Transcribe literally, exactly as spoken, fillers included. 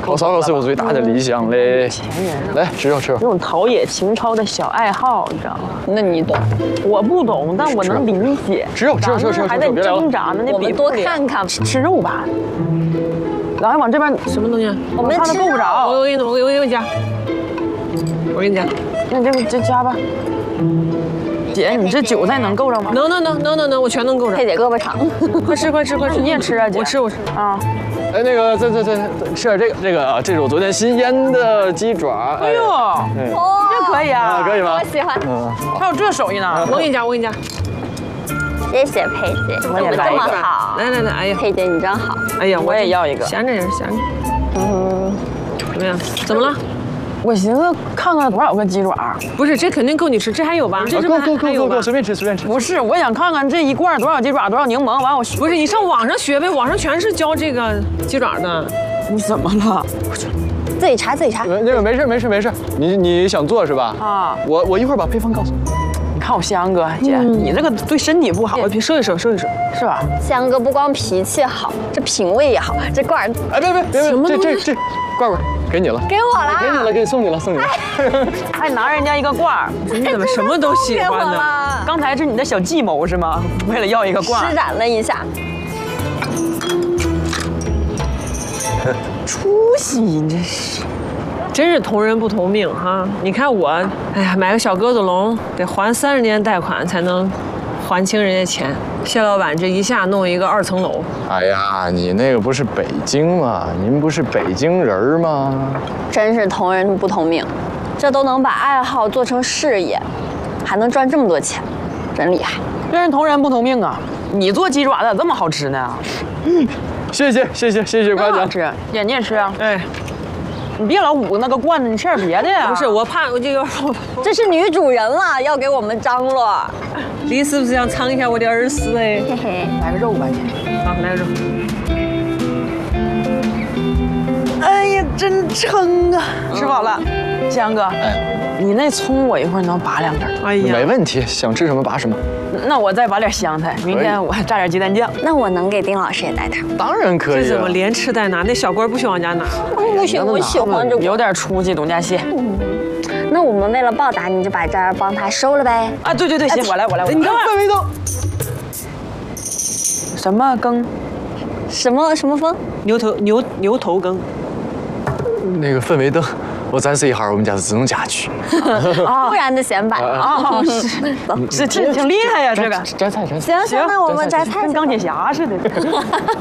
烤烧烤是我最大的理想嘞。 前人来吃肉吃肉。 这种陶冶情操的小爱好，你知道吗？ 那你懂？ 我不懂，但我能理解。 吃肉吃肉吃肉吃肉， 还在挣扎呢，那我们多看看， 吃肉吧。然后往这边什么东西？ 我们看都够不着。 我给你，我给我给你夹。我给你夹。 那这个这夹吧。姐，你这韭菜能够着吗？ 能能能能能能，我全能够着。 佩姐胳膊长， 快吃快吃快吃！ 你也吃啊，姐？ 我吃我吃啊。 哎，那个，这这这吃点这个，这个啊，这是我昨天新腌的鸡爪。 哎呦， 哦， 这可以啊， 可以吗？ 我喜欢。 嗯， 还有这手艺呢。 我给你夹，我给你夹。 谢谢佩姐，怎么这么好？ 来来来，哎呀， 佩姐你真好。 哎呀， 我也要一个。 闲着也是闲着。嗯，怎么样？怎么了？ 我寻思看看多少个鸡爪。 不是，这肯定够你吃，这还有吧？这够够够够够，随便吃随便吃。 不是，我想看看这一罐多少鸡爪，多少柠檬。完我不是你上网上学呗，网上全是教这个鸡爪的。 你怎么了？ 自己查自己查。 那个没事没事没事，你你想做是吧？啊，我我一会儿把配方告诉你。 你看我香哥姐，你这个对身体不好。 我收一收收一收， 是吧？ 香哥不光脾气好，这品味也好，这罐儿。 哎别别别别，这这这罐罐给你了。 给我了。 给你了，给你送你了送你了。 还拿人家一个罐儿， 你怎么什么都喜欢呢？ 刚才是你的小计谋是吗？为了要一个罐儿， 施展了一下。 出息，你这是。 真是同人不同命哈！你看我，哎呀，买个小鸽子笼得还三十年贷款才能还清人家钱。谢老板这一下弄一个二层楼。 哎呀，你那个不是北京吗？您不是北京人吗？ 真是同人不同命，这都能把爱好做成事业，还能赚这么多钱，真厉害。 真是同人不同命啊！你做鸡爪咋这么好吃呢？ 嗯，谢谢谢谢谢谢夸奖。 吃，姐你也吃啊？ 哎。 你别老捂那个罐子，你吃点别的呀。 不是，我怕我这个， 这是女主人了，要给我们张罗。 李是不是想尝一下我的耳丝哎？ 嘿嘿， 来个肉吧，姐。 好，来个肉。 哎呀，真撑啊！吃饱了，香哥， 哎， 你那葱我一会儿能拔两根。 哎呀， 没问题，想吃什么拔什么。 那我再拔点香菜，明天我还炸点鸡蛋酱。 那我能给丁老师也带点？ 当然可以。 这怎么连吃带拿？那小官不许往家拿。 不行，我喜欢这个。 有点出息，董家蟹。 那我们为了报答你，就把这儿帮他收了呗。 啊，对对对，行，我来我来。 你等会儿， 范围灯。 什么羹？ 什么什么风？ 牛头牛牛头羹。 那个氛围灯，我展示一下我们家的自动家具。 突然的显摆啊，是这这挺厉害呀，这个摘菜摘菜。 行行，那我们摘菜。 跟钢铁侠似的。